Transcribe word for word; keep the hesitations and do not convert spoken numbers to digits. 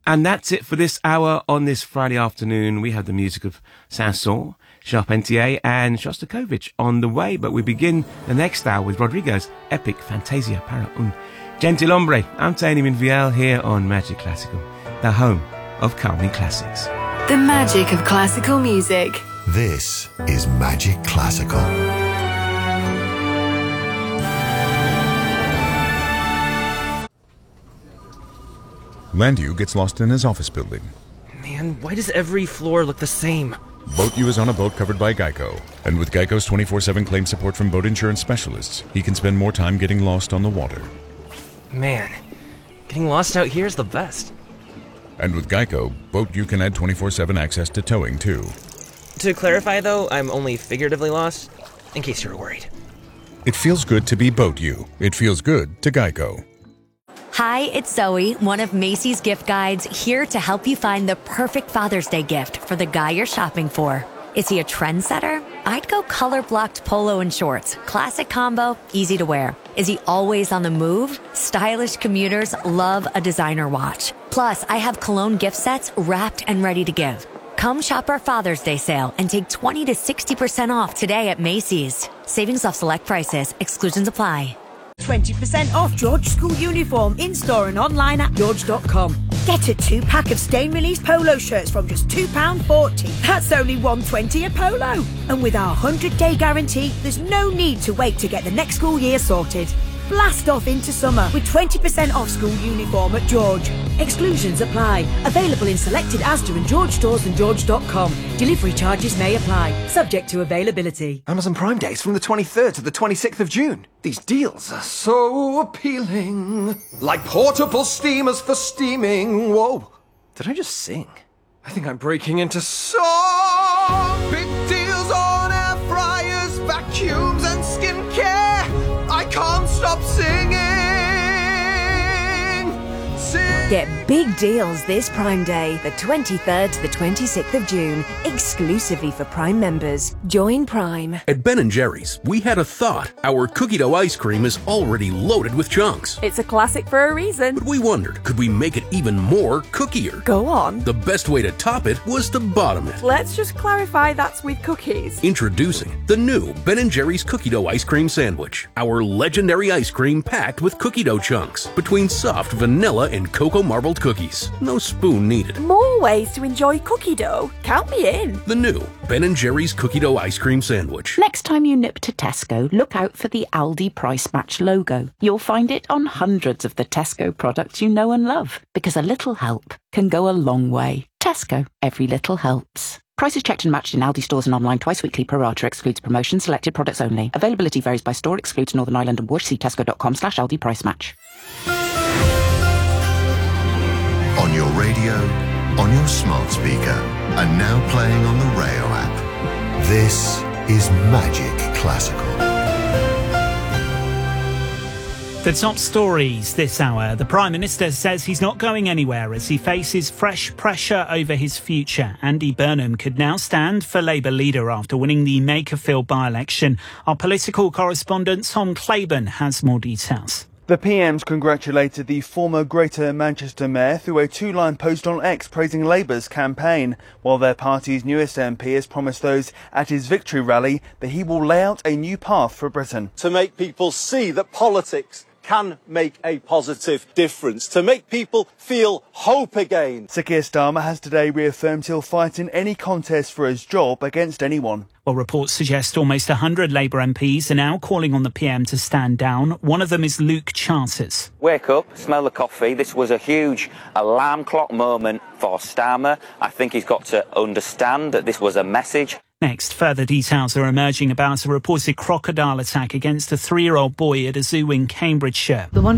And that's it for this hour on this Friday afternoon. We have the music of Sanson, Sharp N T A and Shostakovich on the way. But we begin the next hour with Rodrigo's epic Fantasia para un Gentilhombre. I'm Tony Minviel here on Magic Classical, the home of calming classics. The magic of classical music. This is Magic Classical. Landu gets lost in his office building. Man, why does every floor look the same? Boat U is on a boat covered by Geico. And with Geico's twenty-four seven claim support from boat insurance specialists, he can spend more time getting lost on the water. Man, getting lost out here is the best. And with Geico, Boat U can add twenty-four seven access to towing, too. To clarify, though, I'm only figuratively lost, in case you're worried. It feels good to be Boat U. It feels good to Geico. Hi, it's Zoe, one of Macy's gift guides, here to help you find the perfect Father's Day gift for the guy you're shopping for. Is he a trendsetter? I'd go color-blocked polo and shorts. Classic combo, easy to wear. Is he always on the move? Stylish commuters love a designer watch. Plus, I have cologne gift sets wrapped and ready to give. Come shop our Father's Day sale and take twenty to sixty percent off today at Macy's. Savings off select prices. Exclusions apply. twenty percent off George School uniform in-store and online at george dot com. Get a two-pack of stain-release polo shirts from just two pounds forty. That's only one pound twenty a polo. And with our one hundred day guarantee, there's no need to wait to get the next school year sorted. Blast off into summer with twenty percent off school uniform at George. Exclusions apply. Available in selected Asda and George stores and george dot com. Delivery charges may apply. Subject to availability. Amazon Prime Days from the twenty-third to the twenty-sixth of June. These deals are so appealing. Like portable steamers for steaming. Whoa. Did I just sing? I think I'm breaking into song. Big deals on air fryers, vacuums and skincare. I can't stop singing. Sing. Get big deals this Prime Day, the twenty-third to the twenty-sixth of June, exclusively for Prime members. Join Prime. At Ben and Jerry's, we had a thought. Our cookie dough ice cream is already loaded with chunks. It's a classic for a reason. But we wondered, could we make it even more cookier? Go on. The best way to top it was to bottom it. Let's just clarify that's with cookies. Introducing the new Ben and Jerry's cookie dough ice cream sandwich. Our legendary ice cream packed with cookie dough chunks between soft vanilla and cocoa marbled cookies. No spoon needed. More ways to enjoy cookie dough. Count me in. The new Ben and Jerry's cookie dough ice cream sandwich. Next time you nip to Tesco, look out for the Aldi Price Match logo. You'll find it on hundreds of the Tesco products you know and love, because a little help can go a long way. Tesco, every little helps. Prices checked and matched in Aldi stores and online twice weekly. Pro rata excludes promotion. Selected products only. Availability varies by store. Excludes Northern Ireland and Bush. See tesco dot com slash Aldi Price Match. On your radio, on your smart speaker, and now playing on the Rayo app. This is Magic Classical. The top stories this hour. The Prime Minister says he's not going anywhere as he faces fresh pressure over his future. Andy Burnham could now stand for Labour leader after winning the Makerfield by-election. Our political correspondent Tom Claiborne has more details. The P M's congratulated the former Greater Manchester Mayor through a two-line post on X praising Labour's campaign, while their party's newest M P has promised those at his victory rally that he will lay out a new path for Britain. To make people see that politics can make a positive difference, to make people feel hope again. Sir Keir Starmer has today reaffirmed he'll fight in any contest for his job against anyone. Well, reports suggest almost one hundred Labour M Ps are now calling on the P M to stand down. One of them is Luke Charters. Wake up, smell the coffee. This was a huge alarm clock moment for Starmer. I think he's got to understand that this was a message. Next, further details are emerging about a reported crocodile attack against a three-year-old boy at a zoo in Cambridgeshire. The one